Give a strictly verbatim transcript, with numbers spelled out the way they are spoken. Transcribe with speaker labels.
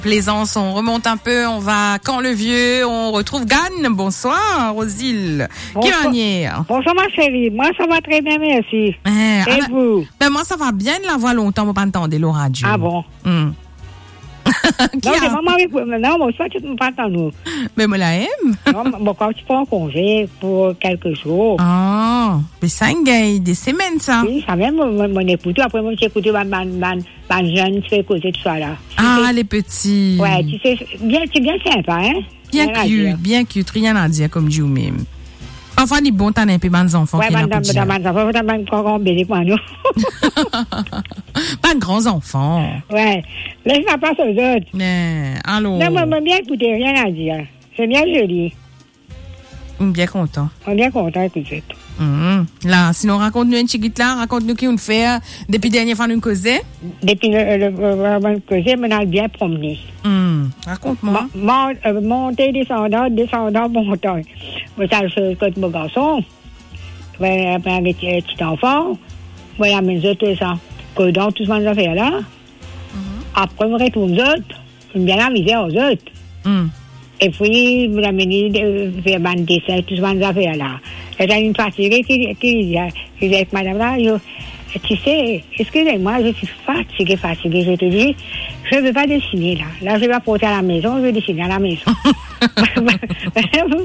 Speaker 1: Plaisance, on remonte un peu, on va quand le vieux, on retrouve Gannes. Bonsoir, Rosile. Bonsoir. Qui manière?
Speaker 2: Bonsoir, ma chérie. Moi, ça va très bien, merci.
Speaker 1: Eh,
Speaker 2: Et
Speaker 1: ah,
Speaker 2: vous?
Speaker 1: Ben, moi, ça va bien de la voix longtemps, mais pas entendre le radio.
Speaker 2: Ah bon?
Speaker 1: Mm.
Speaker 2: Non, c'est maman, non, moi, ça, tu ne peux pas entendre.
Speaker 1: Mais moi, la aime.
Speaker 2: Non, bon, quand tu prends congé pour quelques jours.
Speaker 1: Ah, mais ça, des semaines, ça.
Speaker 2: Oui, ça même, mon, mon écoute. Après, moi, j'ai écouté ma, ma, ma, ma jeune, tu fais causer tout ça, là.
Speaker 1: Ah,
Speaker 2: sais,
Speaker 1: les petits.
Speaker 2: Ouais, tu sais, bien, c'est bien sympa, hein?
Speaker 1: Bien cute, bien cute, rien à dire, comme Dieu même. Enfin, les bons, t'en as un peu de enfants.
Speaker 2: Ouais, madame, madame, madame, madame, madame, encore bébé pour nous.
Speaker 1: Pas de grands enfants.
Speaker 2: Ouais. Laisse la place aux autres.
Speaker 1: Mais, allô.
Speaker 2: Non, moi, moi, bien écouter, rien à dire. C'est bien joli.
Speaker 1: Bien content.
Speaker 2: On est bien content, écoutez.
Speaker 1: Mmh. Là, sinon, raconte-nous une chiquite là, raconte-nous qui on fait depuis la dernière fois nous causait.
Speaker 2: Depuis le, le, le, le causé, on a bien promené.
Speaker 1: Mmh. Raconte-moi.
Speaker 2: Mon, euh, monter, descendant, descendant, montant. Moi, ça, je fais mon garçon. Après, avec un petit enfant. Voilà, mes autres, ça. Que dans tout ce monde affaires là. Mmh. Après, je retourne aux autres. Je me bien amuser aux autres.
Speaker 1: Mmh.
Speaker 2: Et puis, je m'amène de faire un dessin, tout ce monde affaires là. Et j'ai une fatiguée qui, qui dit, qui dit avec madame là, je, tu sais, excusez-moi, je suis fatiguée, fatiguée, je te dis, je ne veux pas dessiner là. Là, je vais porter à la maison, je vais dessiner à la maison.